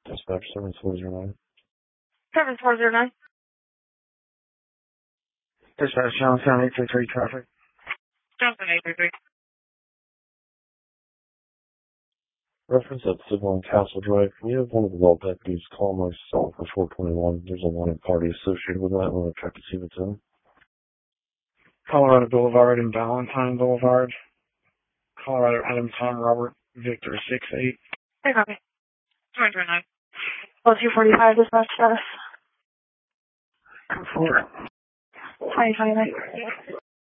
Dispatch 7409. 7409. Dispatch Johnstown 833 traffic. Johnson 833. Reference at Civil and Castle Drive. Can you have one of the well deputies call my cell for 421? There's a wanted party associated with that. I want to check to see what's in. Colorado Boulevard and Valentine Boulevard. Colorado Adam Tom Robert Victor 68. Hey, copy. 209. Well, 245 dispatch status. 4. 2029.